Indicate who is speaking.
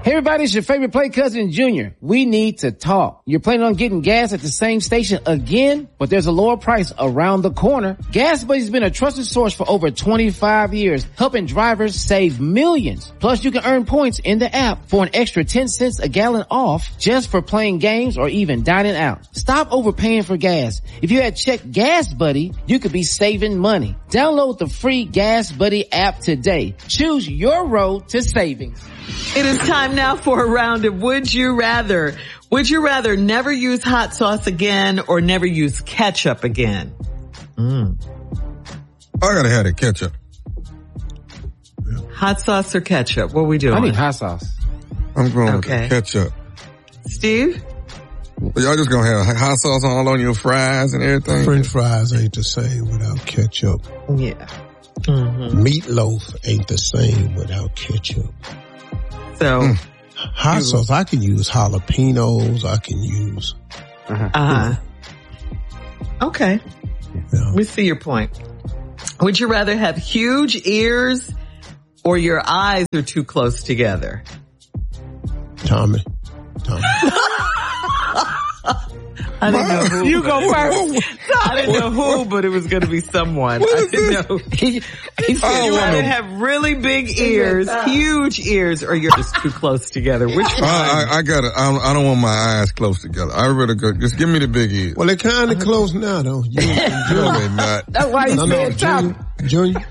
Speaker 1: Hey everybody, it's your favorite play cousin Junior. We need to talk. You're planning on getting gas at the same station again, but there's a lower price around the corner. Gas Buddy's been a trusted source for over 25 years, helping drivers save millions. Plus you can earn points in the app for an extra 10 cents a gallon off just for playing games or even dining out. Stop overpaying for gas. If you had checked Gas Buddy, you could be saving money. Download the free Gas Buddy app today. Choose your road to savings.
Speaker 2: It is time now for a round of Would You Rather. Would you rather never use hot sauce again or never use ketchup again?
Speaker 3: I gotta have the ketchup.
Speaker 2: Hot sauce or ketchup? What are we doing?
Speaker 1: I need hot sauce.
Speaker 3: I'm going with the ketchup.
Speaker 2: Steve?
Speaker 3: Y'all just gonna have hot sauce all on your fries and everything?
Speaker 4: French fries ain't the same without ketchup.
Speaker 2: Yeah.
Speaker 4: Meatloaf ain't the same without ketchup.
Speaker 2: So,
Speaker 4: hot sauce, I can use jalapenos. I can use.
Speaker 2: Okay.
Speaker 4: Yeah.
Speaker 2: We see your point. Would you rather have huge ears or your eyes are too close together?
Speaker 4: Tommy.
Speaker 2: I didn't know who.
Speaker 1: You go first.
Speaker 2: I didn't know who, but it was going to be someone. I didn't know. You either have really big ears, huge ears, or you're just too close together. Which one?
Speaker 3: I don't want my eyes close together. I rather go, just give me the big ears.
Speaker 4: Well, they're kind of close now, though.
Speaker 3: No, they're not.
Speaker 1: That's why you spend time.
Speaker 4: Junior.